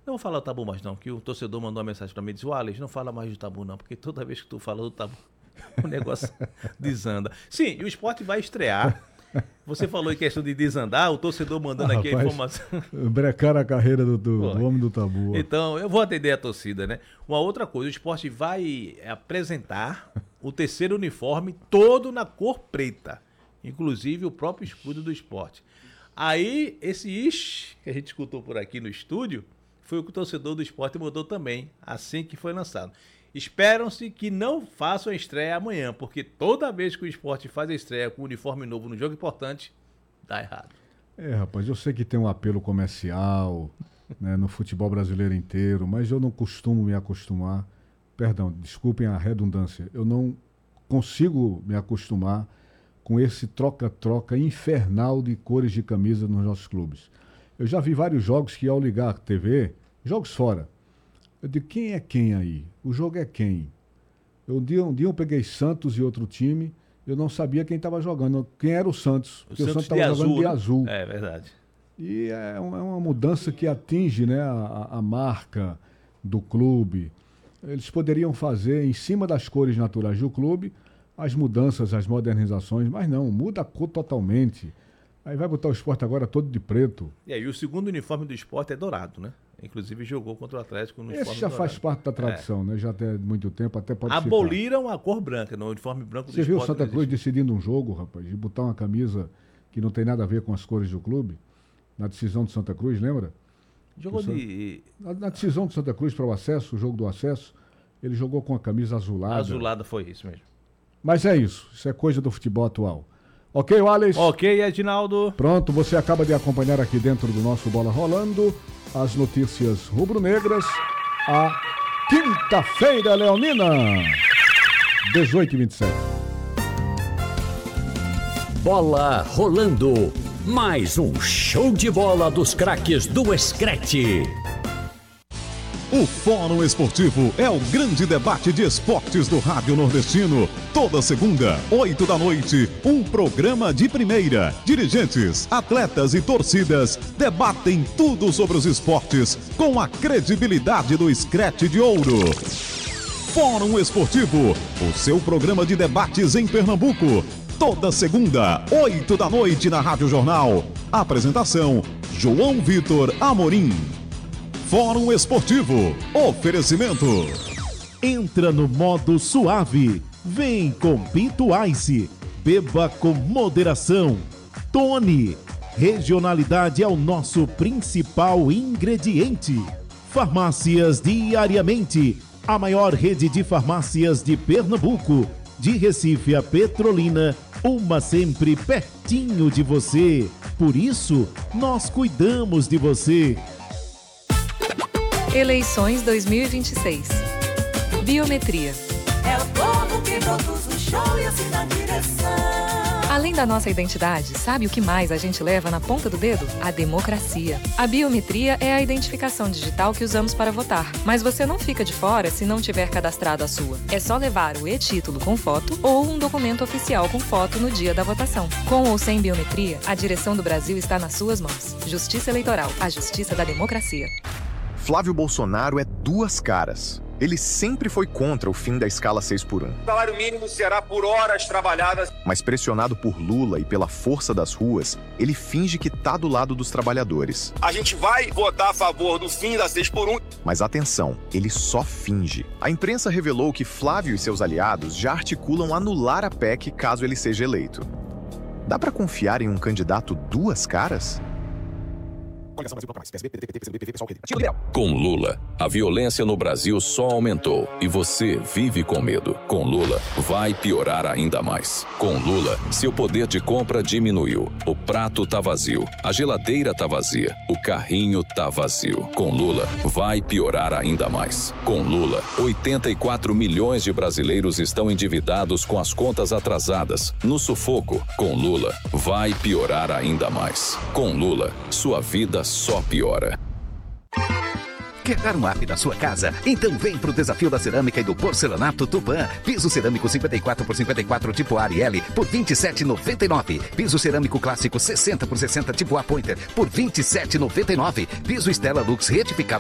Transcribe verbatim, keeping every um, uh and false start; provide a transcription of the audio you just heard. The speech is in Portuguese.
Não vou falar o tabu mais não, que o torcedor mandou uma mensagem para mim e disse, Wallace, não fala mais do tabu não, porque toda vez que tu fala do tabu, o negócio desanda. Sim, e o Sport vai estrear. Você falou em questão de desandar, o torcedor mandando ah, aqui rapaz, a informação. Brecar a carreira do, do, do homem do tabu. Ó. Então, eu vou atender a torcida, né? Uma outra coisa, o Sport vai apresentar o terceiro uniforme todo na cor preta. Inclusive o próprio escudo do Sport. Aí, esse ixi que a gente escutou por aqui no estúdio, foi o que o torcedor do Sport mandou também, assim que foi lançado. Esperam-se que não façam a estreia amanhã, porque toda vez que o Sport faz a estreia com um uniforme novo no jogo importante, dá errado. É, rapaz, eu sei que tem um apelo comercial, né, no futebol brasileiro inteiro, mas eu não costumo me acostumar, perdão, desculpem a redundância, eu não consigo me acostumar com esse troca-troca infernal de cores de camisa nos nossos clubes. Eu já vi vários jogos que, ao ligar a T V, jogos fora, eu digo, quem é quem aí? O jogo é quem? Eu, um, dia, um dia eu peguei Santos e outro time, eu não sabia quem estava jogando, quem era o Santos, o porque Santos o Santos estava jogando de azul. É verdade. E é uma, é uma mudança que atinge, né, a, a marca do clube. Eles poderiam fazer, em cima das cores naturais do clube, as mudanças, as modernizações, mas não, muda a cor totalmente. Aí vai botar o Sport agora todo de preto. E aí o segundo uniforme do Sport é dourado, né? Inclusive jogou contra o Atlético no uniforme Esse já dourado. Faz parte da tradição, é. né? Já tem muito tempo, até pode Aboliram ficar. A cor branca, no uniforme branco do Você Sport. Você viu o Santa Cruz decidindo um jogo, rapaz, de botar uma camisa que não tem nada a ver com as cores do clube? Na decisão do Santa Cruz, lembra? Jogou de... Na, na decisão do Santa Cruz para o acesso, o jogo do acesso, ele jogou com a camisa azulada. Azulada foi isso mesmo. Mas é isso, isso é coisa do futebol atual. Ok, Wallace? Ok, Edinaldo. Pronto, você acaba de acompanhar aqui dentro do nosso Bola Rolando as notícias rubro-negras. A quinta-feira, Leonina, dezoito e vinte e sete. Bola Rolando. Mais um show de bola dos craques do Screte. O Fórum Esportivo é o grande debate de esportes do Rádio Nordestino. Toda segunda, oito da noite, um programa de primeira. Dirigentes, atletas e torcidas debatem tudo sobre os esportes com a credibilidade do Screte de Ouro. Fórum Esportivo, o seu programa de debates em Pernambuco. Toda segunda, oito da noite na Rádio Jornal. Apresentação, João Vitor Amorim. Fórum Esportivo. Oferecimento. Entra no modo suave. Vem com Pinto Ice. Beba com moderação. Tony. Regionalidade é o nosso principal ingrediente. Farmácias Diariamente. A maior rede de farmácias de Pernambuco. De Recife a Petrolina. Uma sempre pertinho de você. Por isso, nós cuidamos de você. Eleições dois mil e vinte e seis. Biometria. É o povo que produz o show e assim na direção. Além da nossa identidade, sabe o que mais a gente leva na ponta do dedo? A democracia. A biometria é a identificação digital que usamos para votar. Mas você não fica de fora se não tiver cadastrado a sua. É só levar o e-título com foto ou um documento oficial com foto no dia da votação. Com ou sem biometria, a direção do Brasil está nas suas mãos. Justiça Eleitoral, a justiça da democracia. Flávio Bolsonaro é duas caras. Ele sempre foi contra o fim da escala seis por um. O salário mínimo será por horas trabalhadas. Mas pressionado por Lula e pela força das ruas, ele finge que tá do lado dos trabalhadores. A gente vai votar a favor do fim da seis por um. Mas atenção, ele só finge. A imprensa revelou que Flávio e seus aliados já articulam anular a P E C caso ele seja eleito. Dá pra confiar em um candidato duas caras? Com Lula, a violência no Brasil só aumentou e você vive com medo. Com Lula, vai piorar ainda mais. Com Lula, seu poder de compra diminuiu. O prato tá vazio, a geladeira tá vazia, o carrinho tá vazio. Com Lula, vai piorar ainda mais. Com Lula, oitenta e quatro milhões de brasileiros estão endividados com as contas atrasadas, no sufoco. Com Lula, vai piorar ainda mais. Com Lula, sua vida só piora. Quer dar um up na sua casa? Então vem pro desafio da cerâmica e do porcelanato Tupã. Piso cerâmico cinquenta e quatro por cinquenta e quatro tipo Ariel por vinte e sete reais e noventa e nove centavos. Piso cerâmico clássico sessenta por sessenta tipo A Pointer por vinte e sete reais e noventa e nove centavos. Piso Stella Lux retificável